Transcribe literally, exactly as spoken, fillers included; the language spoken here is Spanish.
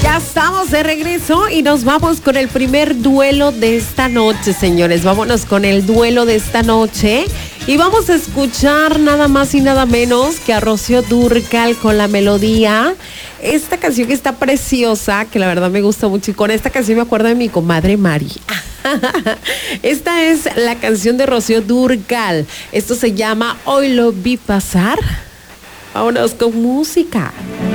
Ya estamos de regreso y nos vamos con el primer duelo de esta noche, señores. Vámonos con el duelo de esta noche y vamos a escuchar nada más y nada menos que a Rocío Dúrcal con la melodía. Esta canción que está preciosa, que la verdad me gusta mucho, y con esta canción me acuerdo de mi comadre Mari. Esta es la canción de Rocío Dúrcal. Esto se llama Hoy lo vi pasar. Vámonos con música.